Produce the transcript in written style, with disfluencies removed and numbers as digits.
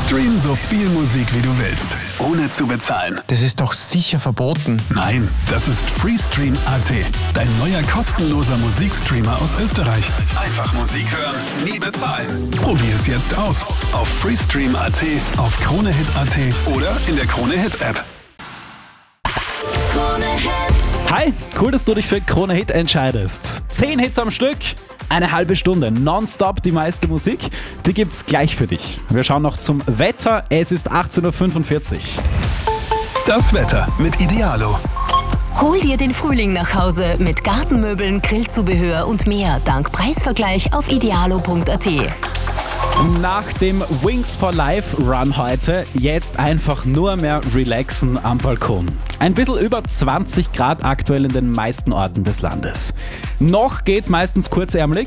Stream so viel Musik wie du willst, ohne zu bezahlen. Das ist doch sicher verboten. Nein, das ist Freestream.at, dein neuer kostenloser Musikstreamer aus Österreich. Einfach Musik hören, nie bezahlen. Probier es jetzt aus auf Freestream.at, auf KroneHit.at oder in der KroneHit-App. Hi, cool, dass du dich für Krone Hit entscheidest. 10 Hits am Stück, eine halbe Stunde, nonstop die meiste Musik, die gibt's gleich für dich. Wir schauen noch zum Wetter, es ist 18.45 Uhr. Das Wetter mit Idealo. Hol dir den Frühling nach Hause mit Gartenmöbeln, Grillzubehör und mehr dank Preisvergleich auf idealo.at. Nach dem Wings for Life Run heute jetzt einfach nur mehr relaxen am Balkon. Ein bisschen über 20 Grad aktuell in den meisten Orten des Landes. Noch geht's meistens kurzärmelig,